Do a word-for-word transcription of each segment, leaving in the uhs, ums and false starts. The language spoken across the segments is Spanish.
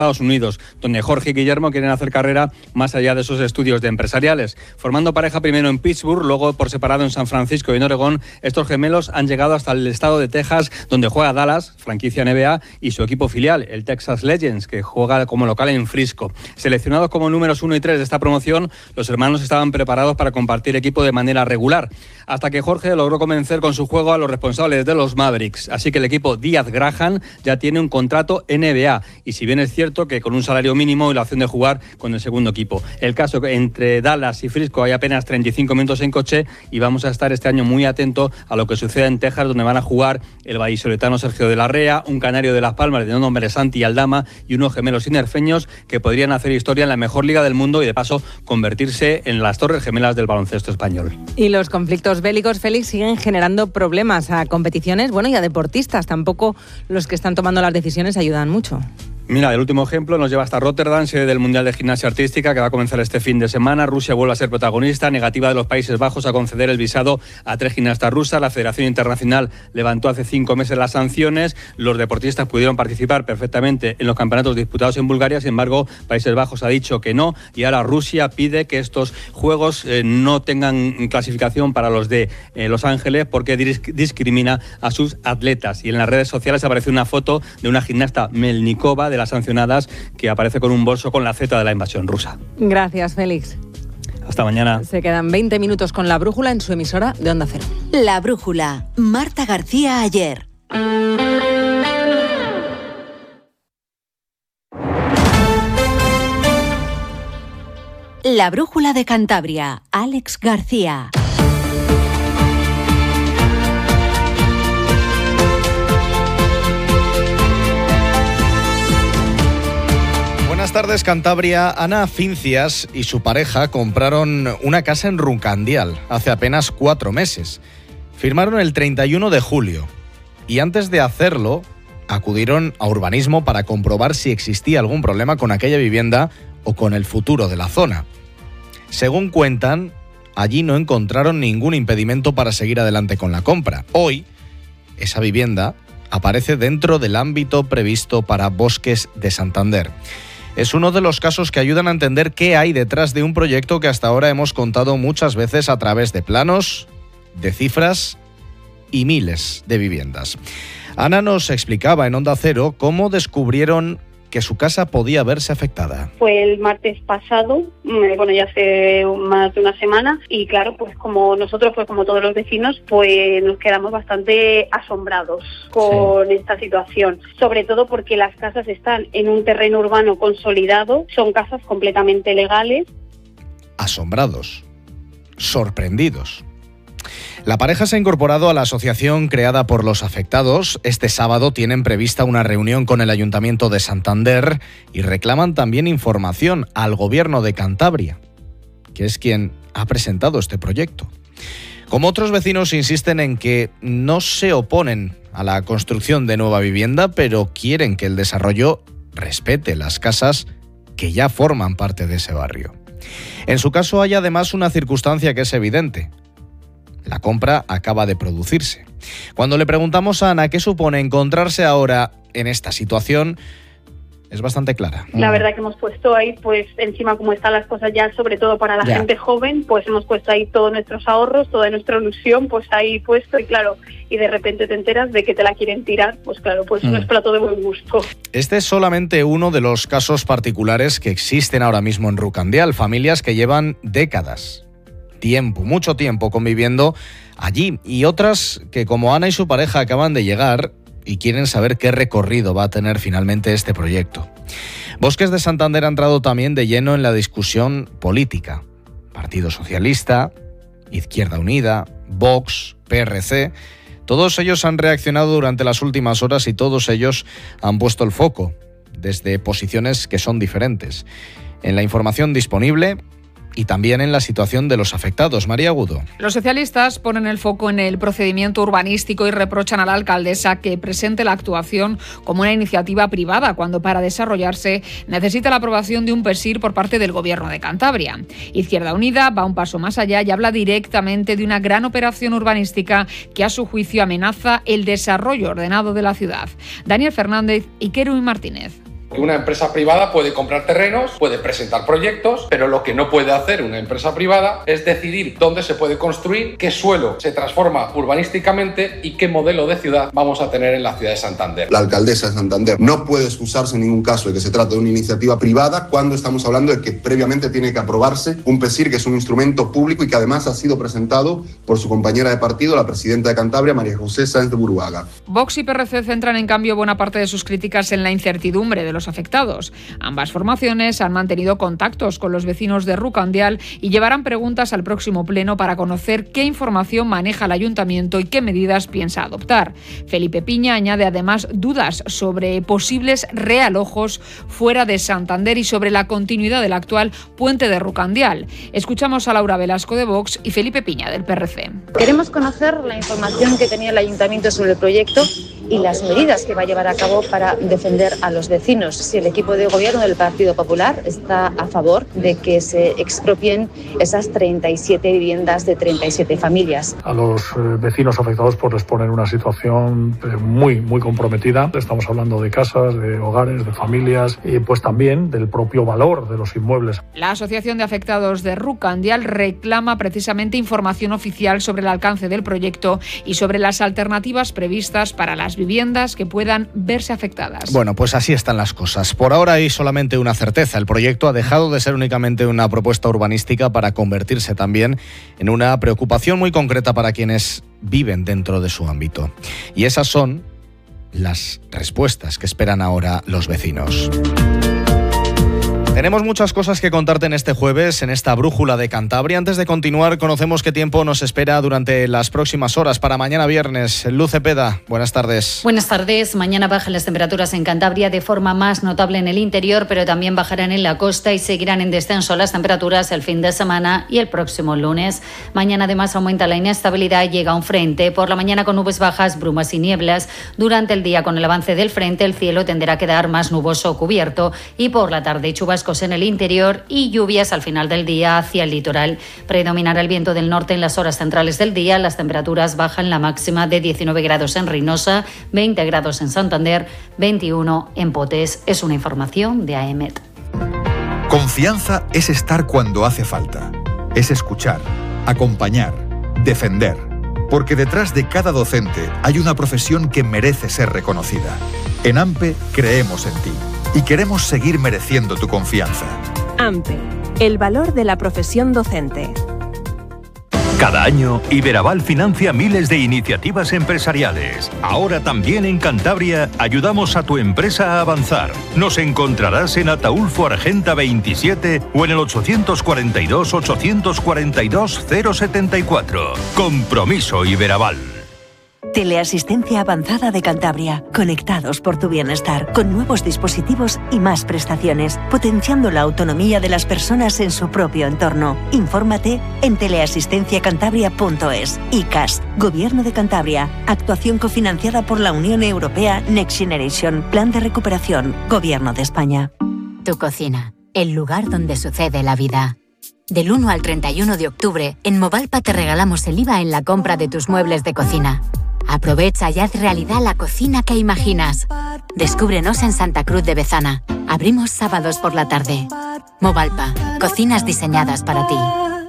Estados Unidos, donde Jorge y Guillermo quieren hacer carrera más allá de sus estudios de empresariales. Formando pareja primero en Pittsburgh, luego por separado en San Francisco y en Oregón, estos gemelos han llegado hasta el estado de Texas, donde juega Dallas, franquicia N B A, y su equipo filial, el Texas Legends, que juega como local en Frisco. Seleccionados como números uno y tres de esta promoción, los hermanos estaban preparados para compartir equipo de manera regular, hasta que Jorge logró convencer con su juego a los responsables de los Mavericks. Así que el equipo Díaz-Graham ya tiene un contrato N B A, y si bien es cierto que con un salario mínimo y la opción de jugar con el segundo equipo. El caso es que entre Dallas y Frisco hay apenas treinta y cinco minutos en coche, y vamos a estar este año muy atentos a lo que suceda en Texas, donde van a jugar el vallisoletano Sergio de la Rea, un canario de Las Palmas de nombre Santi Aldama y unos gemelos sinerfeños que podrían hacer historia en la mejor liga del mundo y de paso convertirse en las torres gemelas del baloncesto español. Y los conflictos bélicos, Félix, siguen generando problemas a competiciones, bueno, y a deportistas. Tampoco los que están tomando las decisiones ayudan mucho. Mira, el último ejemplo nos lleva hasta Rotterdam, sede del Mundial de Gimnasia Artística, que va a comenzar este fin de semana. Rusia vuelve a ser protagonista. Negativa de los Países Bajos a conceder el visado a tres gimnastas rusas. La Federación Internacional levantó hace cinco meses las sanciones. Los deportistas pudieron participar perfectamente en los campeonatos disputados en Bulgaria. Sin embargo, Países Bajos ha dicho que no. Y ahora Rusia pide que estos Juegos eh, no tengan clasificación para los de eh, Los Ángeles, porque dis- discrimina a sus atletas. Y en las redes sociales aparece una foto de una gimnasta Melnikova, de las sancionadas, que aparece con un bolso con la Z de la invasión rusa. Gracias, Félix. Hasta mañana. Se quedan veinte minutos con La Brújula en su emisora de Onda Cero. La Brújula. Marta García ayer. La Brújula de Cantabria. Alex García. Buenas tardes, Cantabria. Ana Fincias y su pareja compraron una casa en Runcandial hace apenas cuatro meses. Firmaron el treinta y uno de julio y antes de hacerlo acudieron a Urbanismo para comprobar si existía algún problema con aquella vivienda o con el futuro de la zona. Según cuentan, allí no encontraron ningún impedimento para seguir adelante con la compra. Hoy, esa vivienda aparece dentro del ámbito previsto para Bosques de Santander. Es uno de los casos que ayudan a entender qué hay detrás de un proyecto que hasta ahora hemos contado muchas veces a través de planos, de cifras y miles de viviendas. Ana nos explicaba en Onda Cero cómo descubrieron que su casa podía verse afectada. Fue el martes pasado, bueno, ya hace más de una semana, y claro, pues como nosotros, pues como todos los vecinos, pues nos quedamos bastante asombrados con sí. esta situación, sobre todo porque las casas están en un terreno urbano consolidado, son casas completamente legales. Asombrados, sorprendidos. La pareja se ha incorporado a la asociación creada por los afectados. Este sábado tienen prevista una reunión con el Ayuntamiento de Santander y reclaman también información al Gobierno de Cantabria, que es quien ha presentado este proyecto. Como otros vecinos, insisten en que no se oponen a la construcción de nueva vivienda, pero quieren que el desarrollo respete las casas que ya forman parte de ese barrio. En su caso hay además una circunstancia que es evidente. La compra acaba de producirse. Cuando le preguntamos a Ana qué supone encontrarse ahora en esta situación, es bastante clara. La verdad que hemos puesto ahí, pues encima como están las cosas ya, sobre todo para la ya. gente joven, pues hemos puesto ahí todos nuestros ahorros, toda nuestra ilusión, pues ahí puesto, y claro, y de repente te enteras de que te la quieren tirar, pues claro, pues mm. no es plato de buen gusto. Este es solamente uno de los casos particulares que existen ahora mismo en Runcandial, familias que llevan décadas, tiempo, mucho tiempo conviviendo allí, y otras que como Ana y su pareja acaban de llegar y quieren saber qué recorrido va a tener finalmente este proyecto. Bosques de Santander ha entrado también de lleno en la discusión política. Partido Socialista, Izquierda Unida, Vox, P R C, todos ellos han reaccionado durante las últimas horas y todos ellos han puesto el foco desde posiciones que son diferentes. En la información disponible y también en la situación de los afectados. María Agudo. Los socialistas ponen el foco en el procedimiento urbanístico y reprochan a la alcaldesa que presente la actuación como una iniciativa privada cuando para desarrollarse necesita la aprobación de un PESIR por parte del Gobierno de Cantabria. Izquierda Unida va un paso más allá y habla directamente de una gran operación urbanística que a su juicio amenaza el desarrollo ordenado de la ciudad. Daniel Fernández y Kerui Martínez. Que una empresa privada puede comprar terrenos, puede presentar proyectos, pero lo que no puede hacer una empresa privada es decidir dónde se puede construir, qué suelo se transforma urbanísticamente y qué modelo de ciudad vamos a tener en la ciudad de Santander. La alcaldesa de Santander no puede excusarse en ningún caso de que se trata de una iniciativa privada cuando estamos hablando de que previamente tiene que aprobarse un PESIR, que es un instrumento público y que además ha sido presentado por su compañera de partido, la presidenta de Cantabria, María José Sáenz de Buruaga. Vox y P R C centran en cambio buena parte de sus críticas en la incertidumbre de los afectados. Ambas formaciones han mantenido contactos con los vecinos de Rucandial y llevarán preguntas al próximo pleno para conocer qué información maneja el ayuntamiento y qué medidas piensa adoptar. Felipe Piña añade además dudas sobre posibles realojos fuera de Santander y sobre la continuidad del actual puente de Rucandial. Escuchamos a Laura Velasco de Vox y Felipe Piña del P R C. Queremos conocer la información que tenía el ayuntamiento sobre el proyecto y las medidas que va a llevar a cabo para defender a los vecinos. Si el equipo de gobierno del Partido Popular está a favor de que se expropien esas treinta y siete viviendas de treinta y siete familias. A los eh, vecinos afectados pues les ponen una situación eh, muy, muy comprometida. Estamos hablando de casas, de hogares, de familias y pues también del propio valor de los inmuebles. La Asociación de Afectados de Rucandial reclama precisamente información oficial sobre el alcance del proyecto y sobre las alternativas previstas para las viviendas que puedan verse afectadas. Bueno, pues así están las cosas. Por ahora hay solamente una certeza. El proyecto ha dejado de ser únicamente una propuesta urbanística para convertirse también en una preocupación muy concreta para quienes viven dentro de su ámbito. Y esas son las respuestas que esperan ahora los vecinos. Tenemos muchas cosas que contarte en este jueves, en esta brújula de Cantabria. Antes de continuar, conocemos qué tiempo nos espera durante las próximas horas para mañana viernes. Luz Cepeda, buenas tardes. Buenas tardes. Mañana bajan las temperaturas en Cantabria de forma más notable en el interior, pero también bajarán en la costa y seguirán en descenso las temperaturas el fin de semana y el próximo lunes. Mañana además aumenta la inestabilidad y llega un frente. Por la mañana con nubes bajas, brumas y nieblas. Durante el día con el avance del frente el cielo tenderá a quedar más nuboso o cubierto y por la tarde chubascos en el interior y lluvias al final del día hacia el litoral. Predominará el viento del norte en las horas centrales del día. Las temperaturas bajan, la máxima de diecinueve grados en Reynosa, veinte grados en Santander, veintiuno en Potes. Es una información de A E M E T. Confianza es estar cuando hace falta. Es escuchar, acompañar, defender. Porque detrás de cada docente hay una profesión que merece ser reconocida. En AMPE creemos en ti y queremos seguir mereciendo tu confianza. AMPE, el valor de la profesión docente. Cada año, Iberaval financia miles de iniciativas empresariales. Ahora también en Cantabria ayudamos a tu empresa a avanzar. Nos encontrarás en Ataulfo Argenta veintisiete o en el ochocientos cuarenta y dos, ochocientos cuarenta y dos, cero setenta y cuatro. Compromiso Iberaval. Teleasistencia avanzada de Cantabria, conectados por tu bienestar, con nuevos dispositivos y más prestaciones, potenciando la autonomía de las personas en su propio entorno. Infórmate en teleasistencia cantabria punto es. I C A S, Gobierno de Cantabria, actuación cofinanciada por la Unión Europea Next Generation, Plan de Recuperación, Gobierno de España. Tu cocina, el lugar donde sucede la vida. Del uno al treinta y uno de octubre, en Movalpa te regalamos el I V A en la compra de tus muebles de cocina. Aprovecha y haz realidad la cocina que imaginas. Descúbrenos en Santa Cruz de Bezana. Abrimos sábados por la tarde. Movalpa, cocinas diseñadas para ti.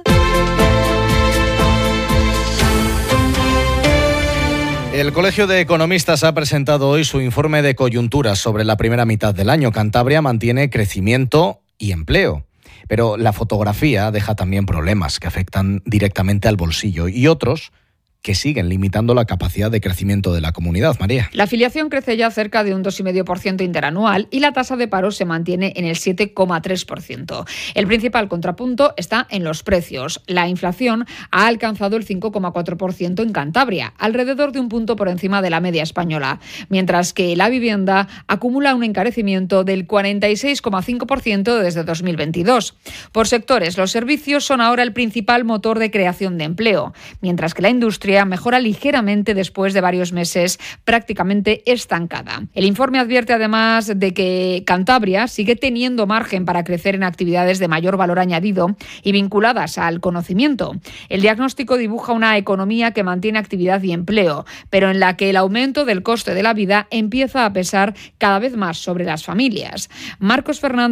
El Colegio de Economistas ha presentado hoy su informe de coyuntura sobre la primera mitad del año. Cantabria mantiene crecimiento y empleo. Pero la fotografía deja también problemas que afectan directamente al bolsillo y otros que siguen limitando la capacidad de crecimiento de la comunidad. María. La afiliación crece ya cerca de un dos coma cinco por ciento interanual y la tasa de paro se mantiene en el siete coma tres por ciento. El principal contrapunto está en los precios. La inflación ha alcanzado el cinco coma cuatro por ciento en Cantabria, alrededor de un punto por encima de la media española, mientras que la vivienda acumula un encarecimiento del cuarenta y seis coma cinco por ciento desde dos mil veintidós. Por sectores, los servicios son ahora el principal motor de creación de empleo, mientras que la industria industria mejora ligeramente después de varios meses prácticamente estancada. El informe advierte además de que Cantabria sigue teniendo margen para crecer en actividades de mayor valor añadido y vinculadas al conocimiento. El diagnóstico dibuja una economía que mantiene actividad y empleo, pero en la que el aumento del coste de la vida empieza a pesar cada vez más sobre las familias. Marcos Fernández